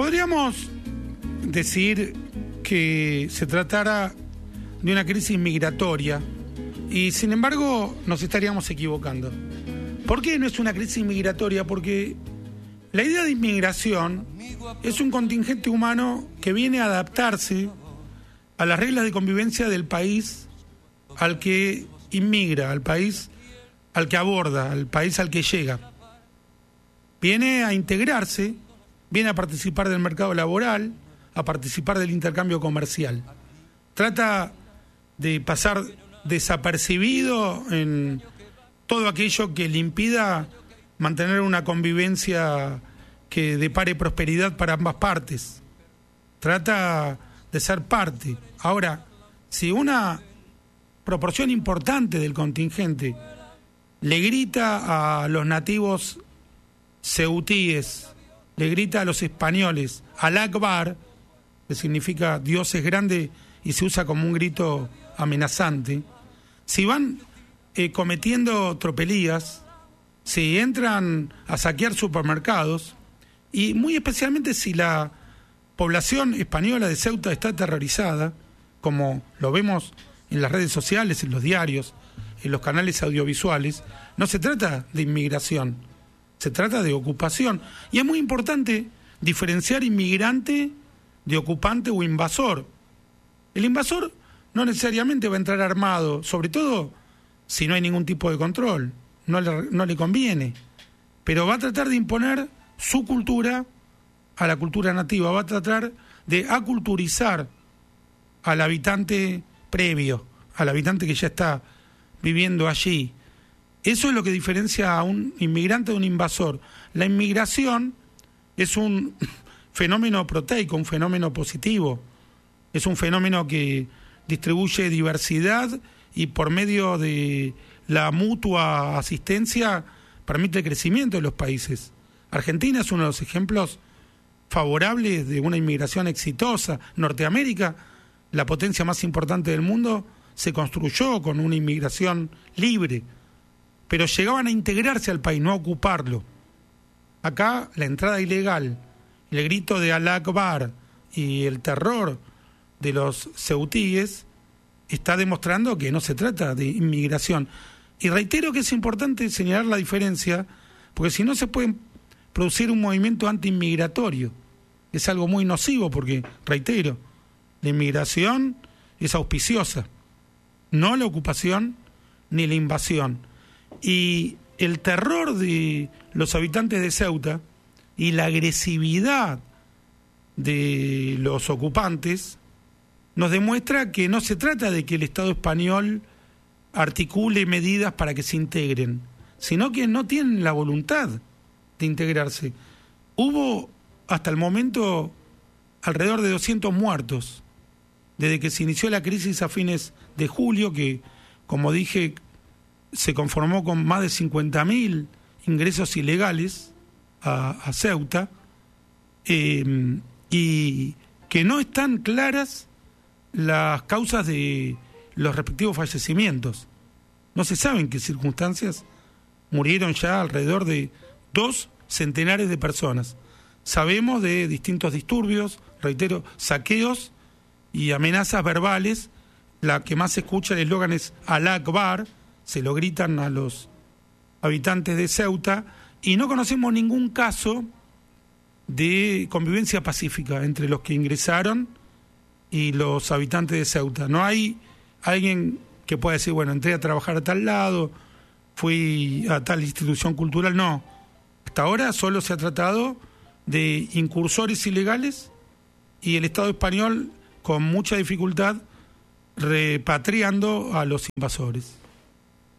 Podríamos decir que se tratara de una crisis migratoria y sin embargo nos estaríamos equivocando. ¿Por qué no es una crisis migratoria? Porque la idea de inmigración es un contingente humano que viene a adaptarse a las reglas de convivencia del país al que inmigra, al país al que aborda, al país al que llega. Viene a integrarse, viene a participar del mercado laboral, a participar del intercambio comercial. Trata de pasar desapercibido en todo aquello que le impida mantener una convivencia que depare prosperidad para ambas partes. Trata de ser parte. Ahora, si una proporción importante del contingente le grita a los nativos ceutíes, le grita a los españoles, Alá Akbar, que significa Dios es grande y se usa como un grito amenazante, si van cometiendo tropelías, si entran a saquear supermercados, y muy especialmente si la población española de Ceuta está aterrorizada, como lo vemos en las redes sociales, en los diarios, en los canales audiovisuales, no se trata de inmigración, se trata de ocupación. Y es muy importante diferenciar inmigrante de ocupante o invasor. El invasor no necesariamente va a entrar armado, sobre todo si no hay ningún tipo de control, no le conviene, pero va a tratar de imponer su cultura a la cultura nativa, va a tratar de aculturizar al habitante previo, al habitante que ya está viviendo allí. Eso es lo que diferencia a un inmigrante de un invasor. La inmigración es un fenómeno proteico, un fenómeno positivo, es un fenómeno que distribuye diversidad y por medio de la mutua asistencia permite el crecimiento de los países. Argentina es uno de los ejemplos favorables de una inmigración exitosa. Norteamérica, la potencia más importante del mundo, se construyó con una inmigración libre, pero llegaban a integrarse al país, no a ocuparlo. Acá la entrada ilegal, el grito de Alá Akbar y el terror de los ceutíes está demostrando que no se trata de inmigración. Y reitero que es importante señalar la diferencia, porque si no se puede producir un movimiento anti-inmigratorio. Es algo muy nocivo porque, reitero, la inmigración es auspiciosa, no la ocupación ni la invasión. Y el terror de los habitantes de Ceuta y la agresividad de los ocupantes nos demuestra que no se trata de que el Estado español articule medidas para que se integren, sino que no tienen la voluntad de integrarse. Hubo hasta el momento alrededor de 200 muertos desde que se inició la crisis a fines de julio, que, como dije, se conformó con más de 50.000 ingresos ilegales a Ceuta, y que no están claras las causas de los respectivos fallecimientos. No se sabe en qué circunstancias murieron ya alrededor de 2 centenares de personas. Sabemos de distintos disturbios, reitero, saqueos y amenazas verbales. La que más se escucha, el eslogan es Alá Akbar, se lo gritan a los habitantes de Ceuta, y no conocemos ningún caso de convivencia pacífica entre los que ingresaron y los habitantes de Ceuta. No hay alguien que pueda decir, bueno, entré a trabajar a tal lado, fui a tal institución cultural. No, hasta ahora solo se ha tratado de incursores ilegales y el Estado español con mucha dificultad repatriando a los invasores.